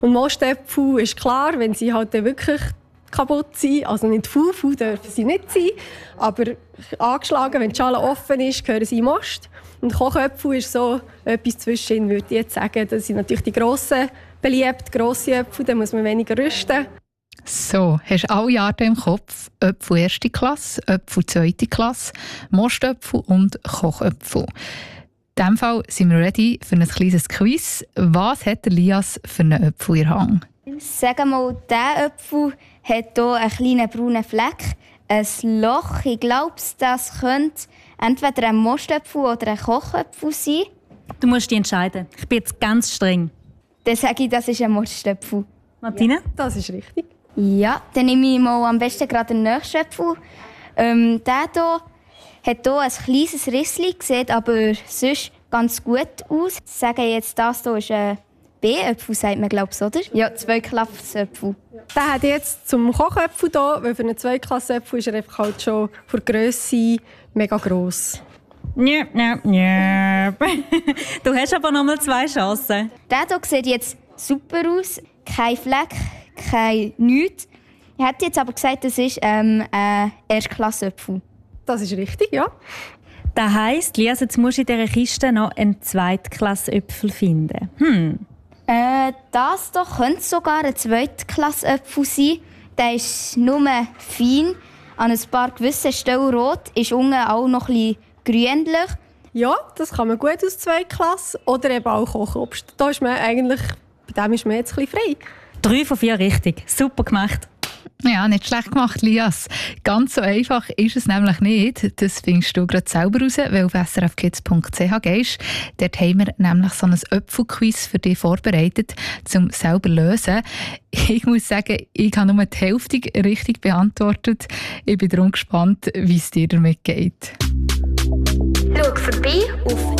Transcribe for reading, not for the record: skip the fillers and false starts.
Und Mostöpfel ist klar, wenn sie halt dann wirklich kaputt sind, also nicht faul dürfen sie nicht sein, aber angeschlagen, wenn die Schale offen ist, gehören sie in den Most. Und Kochöpfel ist so etwas zwischen, würde ich jetzt sagen. Das sind natürlich die grossen beliebt, grosse Äpfel, da muss man weniger rüsten. So, hast du alle Arten im Kopf? Äpfel 1. Klasse, Äpfel 2. Klasse, Mostöpfel und Kochöpfel. In diesem Fall sind wir ready für ein kleines Quiz. Was hat Elias für einen Äpfel in der Hand? Sag mal, dieser Äpfel hat hier einen kleinen braunen Fleck, ein Loch. Ich glaube, das könnte entweder ein Mostöpfel oder ein Kochöpfel sein. Du musst dich entscheiden. Ich bin jetzt ganz streng. Dann sage ich, das ist ein Mostöpfel. Martina? Ja, das ist richtig. Ja, dann nehme ich mal am besten gerade den nächsten Äpfel. Der hier hat hier ein kleines Rissli, sieht aber sonst ganz gut aus. Ich sage jetzt, das hier ist ein B-Äpfel, sagt man, glaube ich, oder? Ja, 2 Klassenäpfel. Der hat jetzt zum Kochöpfel hier, weil für einen 2-Klassen-Äpfel ist er einfach halt schon von der Grösse mega gross. Du hast aber noch mal 2 Chancen. Der hier sieht jetzt super aus. Kein Fleck, kein nichts. Ich hätte jetzt aber gesagt, das ist ein Erstklassenäpfel. Das ist richtig, ja. Das heisst, Lias, jetzt musst du in dieser Kiste noch einen Zweitklassenäpfel finden. Das hier könnte sogar ein Zweitklassenäpfel sein. Der ist nur fein, an ein paar gewissen Stellen rot, ist unten auch noch ein bisschen grünlich. Ja, das kann man gut aus 2 Klassen oder eben auch Kochobst. Da ist man eigentlich, bei dem ist man jetzt ein bisschen frei. 3 von 4 richtig. Super gemacht. Ja, nicht schlecht gemacht, Lias. Ganz so einfach ist es nämlich nicht. Das findest du gerade selber raus, weil du auf srfkids.ch gehst. Dort haben wir nämlich so ein Äpfelquiz für dich vorbereitet, um selber zu lösen. Ich muss sagen, ich habe nur die Hälfte richtig beantwortet. Ich bin darum gespannt, wie es dir damit geht. Schau vorbei auf